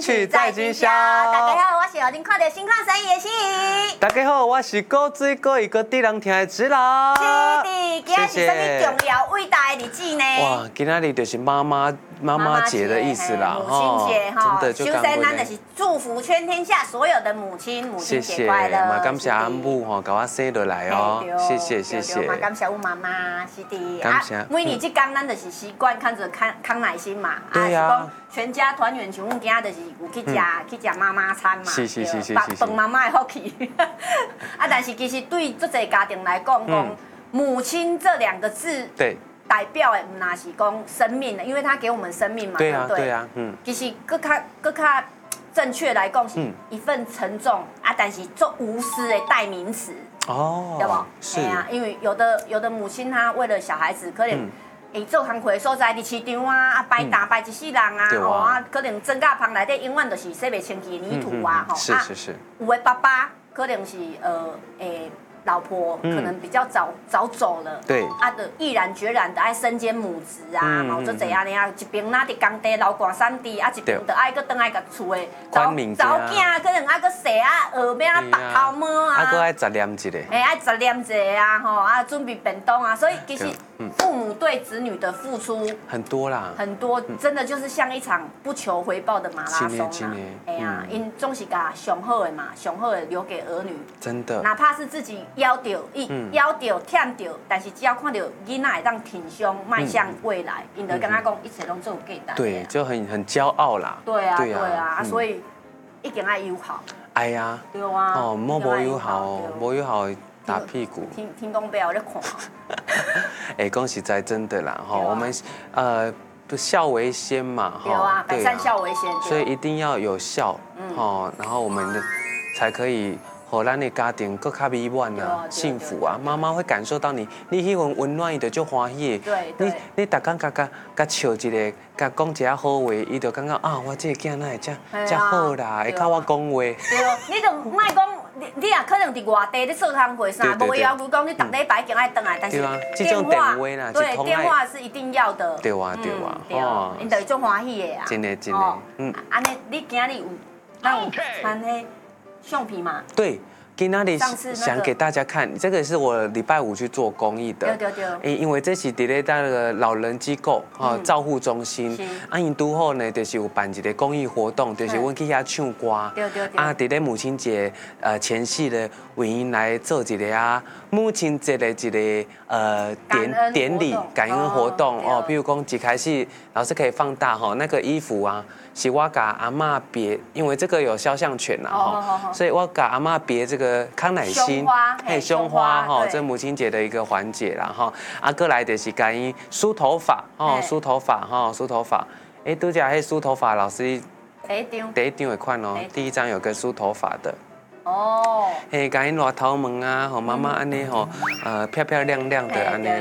曲在今宵。 大家好，我是您看到新看生意的心怡。 大家好，我是高水高一个地人听的子郎。 是的，今天是什么重要伟大的日子呢？ 哇，今天就是妈妈节的意思啦， 母亲节哈， 真的就首先咱就是祝福全天下所有的母亲，母亲节快乐。 嘛，感谢阿母吼，给我生落来哦，谢谢。 嘛，感谢我妈妈，是的。 感谢。 每年这天咱就是习惯看着康乃馨嘛， 对呀。 讲全家团圆，像阮囝就是有去食妈妈餐嘛， 是。 饭妈妈的福气。啊，但是其实对这个家庭来讲，母亲这两个字，对。代表的不那是讲生命的，因为他给我们生命嘛，对不对？其实更较正确来讲是一份沉重啊，但是做无私的代名词，对不？是啊，因为有的母亲她为了小孩子，可能会做工课所在伫市场啊，摆摊摆一世人啊，可能装甲棚内底永远就是洗袂清气的泥土啊， 是。 有的爸爸可能是老婆可能比较早走了，对，啊，就毅然决然的爱身兼母职啊，或者怎样呢？一边哪伫工地流汗散地，啊，一边就爱搁倒来甲厝的查某囝，可能爱搁洗啊学咩啊白头毛啊， 啊，搁爱杂念一个， 爱杂念一个啊，吼啊，准备便当啊，所以其实父母对子女的付出很多啦， 很多，真的就是像一场不求回报的马拉松啊，哎呀，因总是把上好的嘛，上好的留给儿女，真的，哪怕是自己夭掉、忝掉，但是只要看到囡仔会当挺胸迈向未来，因就感觉讲一切拢做有价值。对， 就很骄傲啦。对啊，所以一定爱友好。 哎呀， 对啊， 哦，莫无友好，无友好打屁股。 听讲不要咧看。 哎，讲实在真的啦，哈，我们孝为先嘛， 哈。对啊，百善孝为先。 所以一定要有孝，哦，然后我们的才可以。和咱的家庭更加美满啊，幸福啊！妈妈会感受到你迄份温暖，伊就足欢喜。对，你逐工甲笑一个，甲讲一下好话，伊就感觉啊，我这个囝哪会遮好啦，会靠我讲话。对， 你就莫讲，你也可能伫外地咧做工课啥，无要求讲你逐礼拜一定爱回来，但是电话对电话是一定要的。对啊，哦，因就足欢喜的啊。真的，安尼你今日有咱有穿迄。橡皮嘛， 对，今天想给大家看，这个是我礼拜5去做公益的，对，因为这是伫咧那个老人机构照护中心，因拄好呢，就是有办一个公益活动，就是阮去遐唱歌，啊，伫咧母亲节前夕呢，为因来做一个母亲节的一个典礼感恩活动哦，比如讲一开始老师可以放大那个衣服啊。是我给阿嬷别，因为这个有肖像权呐哈，所以我给阿嬷别这个康乃馨，胸花哈，这母亲节的一个环节啦哈。过来就是给伊梳头发梳头发，拄则迄梳头发老师第一张的款哦，第一张有个梳头发的。哦，给伊拉头毛啊，妈妈安尼漂漂亮亮的安尼。